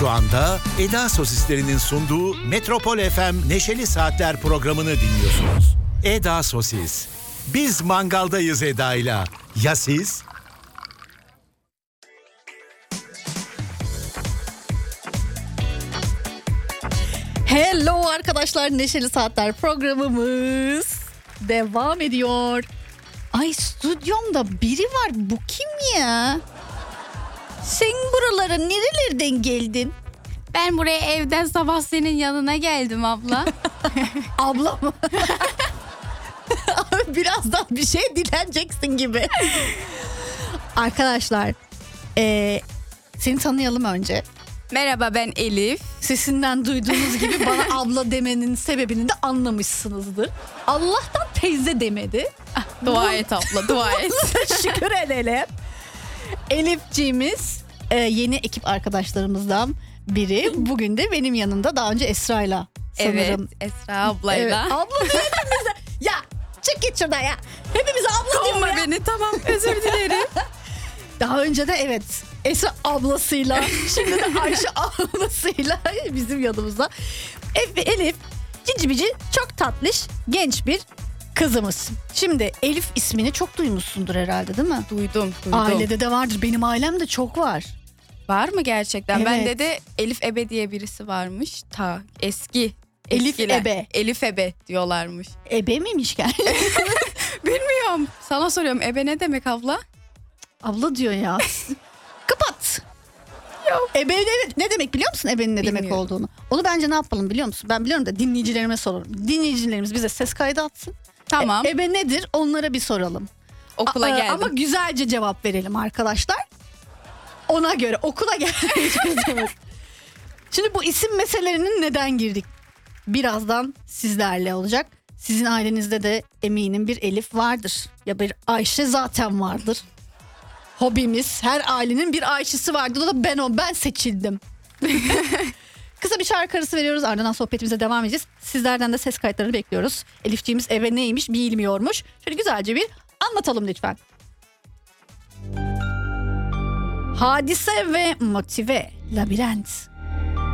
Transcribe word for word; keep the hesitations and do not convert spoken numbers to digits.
Şu anda Eda Sosislerinin sunduğu Metropol F M Neşeli Saatler programını dinliyorsunuz. Eda Sosis. Biz mangaldayız Eda'yla. Ya siz? Hello arkadaşlar, Neşeli Saatler programımız devam ediyor. Ay, stüdyomda biri var, bu kim ya? Sen buralara nerelerden geldin? Ben buraya evden sabah senin yanına geldim abla. Abla mı? Birazdan bir şey dileneceksin gibi. Arkadaşlar, ee, seni tanıyalım önce. Merhaba, ben Elif. Sesinden duyduğunuz gibi bana abla demenin sebebini de anlamışsınızdır. Allah'tan teyze demedi. Ah, dua Bu... et abla, dua et. Şükür edelim. Elifciğimiz e, yeni ekip arkadaşlarımızdan biri. Bugün de benim yanımda, daha önce Esra'yla sanırım. Evet, Esra ablayla. Evet, abla diyor hepimize. Ya çık git şuradan ya. Hepimize abla diyor ya. beni, tamam, özür dilerim. Daha önce de evet, Esra ablasıyla, şimdi de Ayşe ablasıyla bizim yanımızda. Elif cici bici, çok tatlış, genç bir kızımız. Şimdi Elif ismini çok duymuşsundur herhalde, değil mi? Duydum, duydum. Ailede de vardır. Benim ailemde çok var. Var mı gerçekten? Evet. Bende de Elif Ebe diye birisi varmış. Ta eski. Elif eskiler. Ebe. Elif Ebe diyorlarmış. Ebe miymiş yani? Bilmiyorum. Sana soruyorum. Ebe ne demek abla? Abla diyor ya. Kapat. Yok. Ebe ne, ne demek biliyor musun ebenin ne demek Bilmiyorum. olduğunu? Onu bence ne yapalım biliyor musun? Ben biliyorum da dinleyicilerime soralım. Dinleyicilerimiz bize ses kaydı atsın. Tamam. E, ebe nedir? Onlara bir soralım. Okula A- geldim. Ama güzelce cevap verelim arkadaşlar. Ona göre okula gelmiş kızımız. Şimdi bu isim meselelerinin neden girdik? Birazdan sizlerle olacak. Sizin ailenizde de eminim bir Elif vardır. Ya bir Ayşe zaten vardır. Hobimiz, her ailenin bir Ayşe'si vardır. O da ben o, ben seçildim. Kısa bir şarkı arası veriyoruz, ardından sohbetimize devam edeceğiz. Sizlerden de ses kayıtlarını bekliyoruz. Elifciğimiz eve neymiş bilmiyormuş. Şöyle güzelce bir anlatalım lütfen. Hadise ve Motive, Labirent.